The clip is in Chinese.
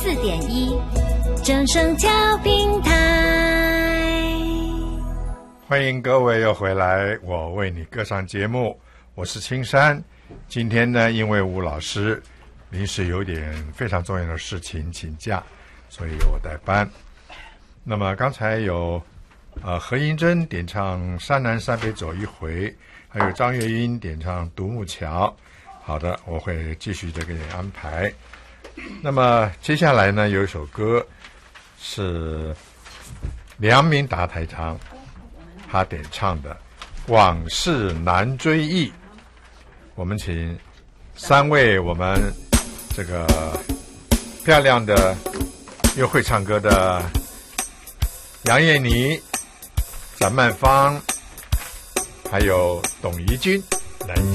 94.1正声调频台， 欢迎各位又回来，我为你歌唱节目，我是青山。今天呢，因为吴老师临时有点非常重要的事情请假，所以由我代班。那么刚才有何英珍点唱《山南山北走一回》，还有张月英点唱《独木桥》。好的，我会继续的给你安排。那么接下来呢，有一首歌是梁明达台唱，他点唱的《往事难追忆》。我们请三位我们这个漂亮的又会唱歌的杨燕妮、展曼芳还有董怡君来